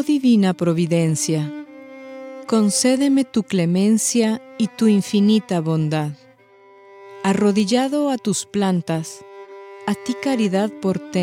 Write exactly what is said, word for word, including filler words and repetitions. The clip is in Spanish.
divina providencia, concédeme tu clemencia y tu infinita bondad. Arrodillado a tus plantas, a ti caridad portento,